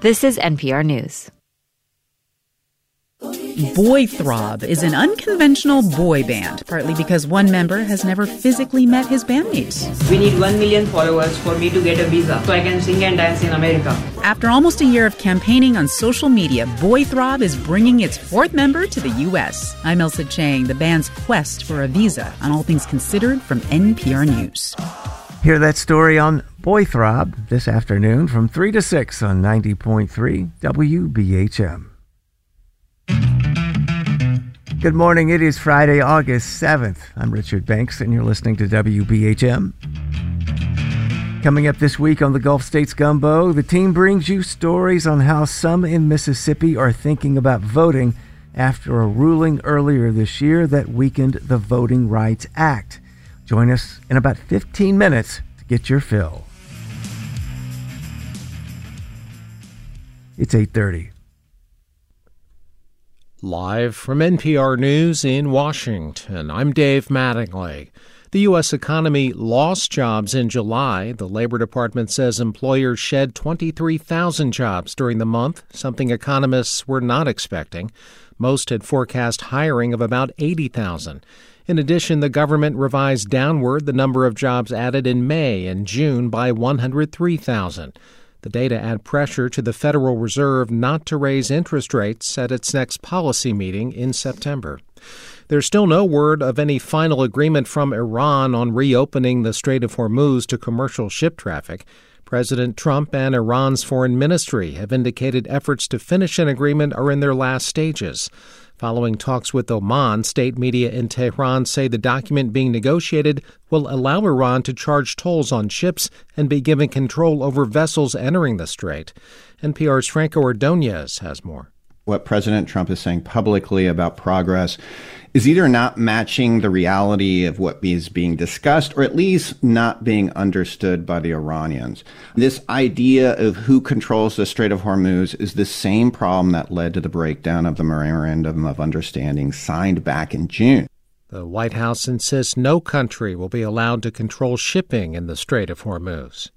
This is NPR News. Boy Throb is an unconventional boy band, partly because one member has never physically met his bandmates. We need 1 million followers for me to get a visa so I can sing and dance in America. After almost a year of campaigning on social media, Boy Throb is bringing its fourth member to the U.S. I'm Elsa Chang, the band's quest for a visa on All Things Considered from NPR News. Hear that story on Boy Throb this afternoon from 3 to 6 on 90.3 WBHM. Good morning. It is Friday, August 7th. I'm Richard Banks, and you're listening to WBHM. Coming up this week on the Gulf States Gumbo, the team brings you stories on how some in Mississippi are thinking about voting after a ruling earlier this year that weakened the Voting Rights Act. Join us in about 15 minutes to get your fill. It's 8:30. Live from NPR News in Washington, I'm Dave Mattingly. The U.S. economy lost jobs in July. The Labor Department says employers shed 23,000 jobs during the month, something economists were not expecting. Most had forecast hiring of about 80,000. In addition, the government revised downward the number of jobs added in May and June by 103,000. The data add pressure to the Federal Reserve not to raise interest rates at its next policy meeting in September. There's still no word of any final agreement from Iran on reopening the Strait of Hormuz to commercial ship traffic. President Trump and Iran's foreign ministry have indicated efforts to finish an agreement are in their last stages. Following talks with Oman, state media in Tehran say the document being negotiated will allow Iran to charge tolls on ships and be given control over vessels entering the strait. NPR's Franco Ordonez has more. What President Trump is saying publicly about progress is either not matching the reality of what is being discussed or at least not being understood by the Iranians. This idea of who controls the Strait of Hormuz is the same problem that led to the breakdown of the Memorandum of Understanding signed back in June. The White House insists no country will be allowed to control shipping in the Strait of Hormuz.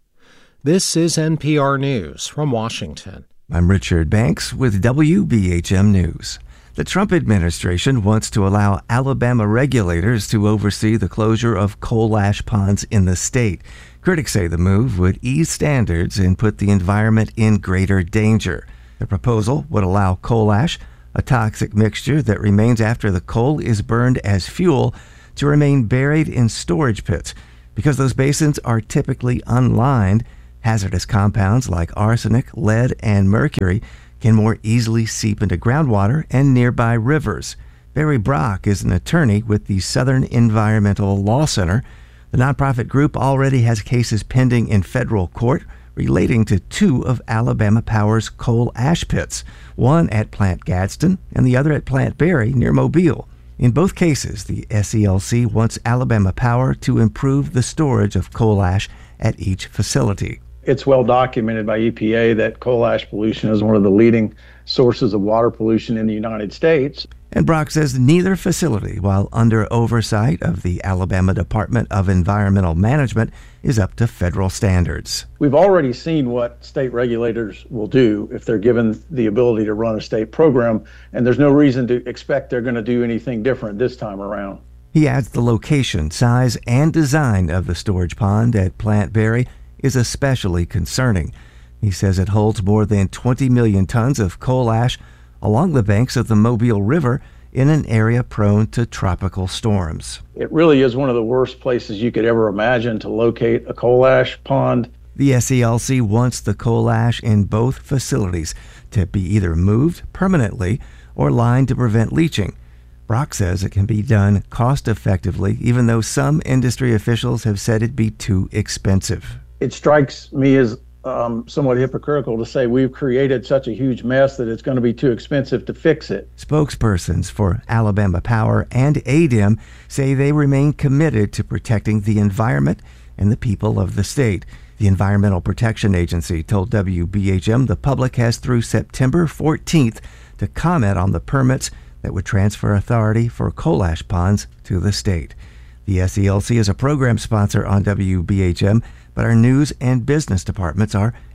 This is NPR News from Washington. I'm Richard Banks with WBHM News. The Trump administration wants to allow Alabama regulators to oversee the closure of coal ash ponds in the state. Critics say the move would ease standards and put the environment in greater danger. The proposal would allow coal ash, a toxic mixture that remains after the coal is burned as fuel, to remain buried in storage pits. Because those basins are typically unlined, hazardous compounds like arsenic, lead, and mercury can more easily seep into groundwater and nearby rivers. Barry Brock is an attorney with the Southern Environmental Law Center. The nonprofit group already has cases pending in federal court relating to two of Alabama Power's coal ash pits, one at Plant Gadsden and the other at Plant Berry near Mobile. In both cases, the SELC wants Alabama Power to improve the storage of coal ash at each facility. It's well documented by EPA that coal ash pollution is one of the leading sources of water pollution in the United States. And Brock says neither facility, while under oversight of the Alabama Department of Environmental Management, is up to federal standards. We've already seen what state regulators will do if they're given the ability to run a state program, and there's no reason to expect they're going to do anything different this time around. He adds the location, size, and design of the storage pond at Plant Berry is especially concerning. He says it holds more than 20 million tons of coal ash along the banks of the Mobile River in an area prone to tropical storms. It really is one of the worst places you could ever imagine to locate a coal ash pond. The SELC wants the coal ash in both facilities to be either moved permanently or lined to prevent leaching. Brock says it can be done cost effectively, even though some industry officials have said it'd be too expensive. It strikes me as somewhat hypocritical to say we've created such a huge mess that it's going to be too expensive to fix it. Spokespersons for Alabama Power and ADEM say they remain committed to protecting the environment and the people of the state. The Environmental Protection Agency told WBHM the public has through September 14th to comment on the permits that would transfer authority for coal ash ponds to the state. The SELC is a program sponsor on WBHM, but our news and business departments are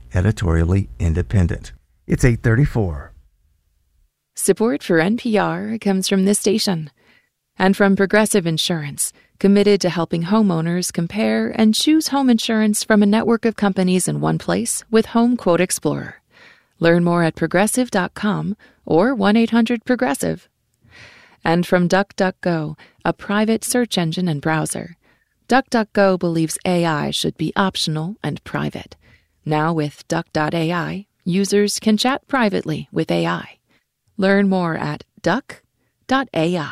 editorially independent. It's 8:34. Support for NPR comes from this station and from Progressive Insurance, committed to helping homeowners compare and choose home insurance from a network of companies in one place with Home Quote Explorer. Learn more at progressive.com or 1-800-PROGRESSIVE. And from DuckDuckGo, a private search engine and browser. DuckDuckGo believes AI should be optional and private. Now with Duck.ai, users can chat privately with AI. Learn more at duck.ai.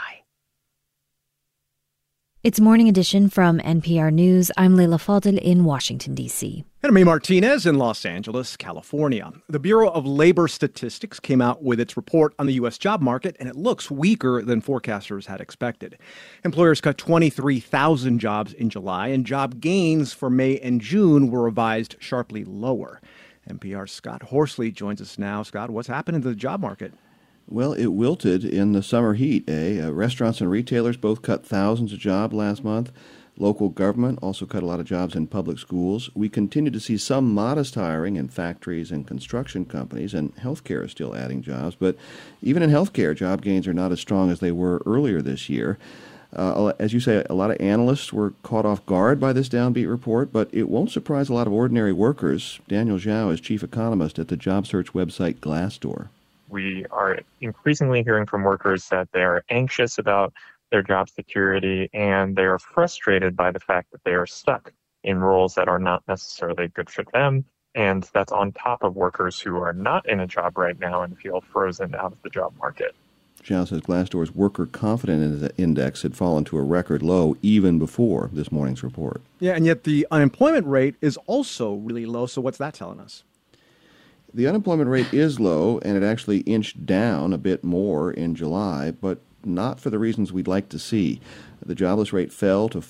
It's Morning Edition from NPR News. I'm Leila Fadel in Washington, D.C. And I'm A. Martinez in Los Angeles, California. The Bureau of Labor Statistics came out with its report on the U.S. job market, and it looks weaker than forecasters had expected. Employers cut 23,000 jobs in July, and job gains for May and June were revised sharply lower. NPR's Scott Horsley joins us now. Scott, what's happening to the job market? Well, it wilted in the summer heat, Restaurants and retailers both cut thousands of jobs last month. Local government also cut a lot of jobs in public schools. We continue to see some modest hiring in factories and construction companies, and healthcare is still adding jobs. But even in healthcare, job gains are not as strong as they were earlier this year. As you say, a lot of analysts were caught off guard by this downbeat report, but it won't surprise a lot of ordinary workers. Daniel Zhao is chief economist at the job search website Glassdoor. We are increasingly hearing from workers that they are anxious about their job security, and they are frustrated by the fact that they are stuck in roles that are not necessarily good for them. And that's on top of workers who are not in a job right now and feel frozen out of the job market. Zhao says Glassdoor's worker confidence index had fallen to a record low even before this morning's report. Yeah, and yet the unemployment rate is also really low. So what's that telling us? The unemployment rate is low, and it actually inched down a bit more in July, but not for the reasons we'd like to see. The jobless rate fell to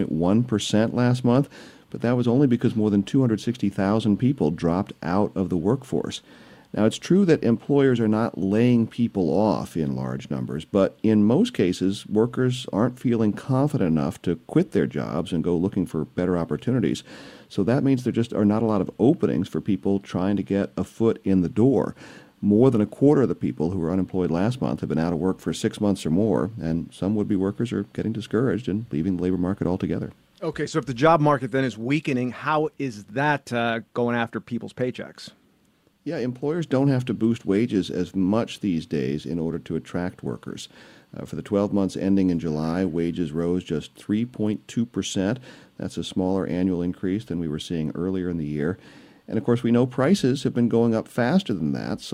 4.1% last month, but that was only because more than 260,000 people dropped out of the workforce. Now, it's true that employers are not laying people off in large numbers, but in most cases, workers aren't feeling confident enough to quit their jobs and go looking for better opportunities. So that means there just are not a lot of openings for people trying to get a foot in the door. More than a quarter of the people who were unemployed last month have been out of work for 6 months or more, and some would-be workers are getting discouraged and leaving the labor market altogether. Okay, so if the job market then is weakening, how is that going after people's paychecks? Yeah, employers don't have to boost wages as much these days in order to attract workers. For the 12 months ending in July, wages rose just 3.2%. That's a smaller annual increase than we were seeing earlier in the year. And of course, we know prices have been going up faster than that, so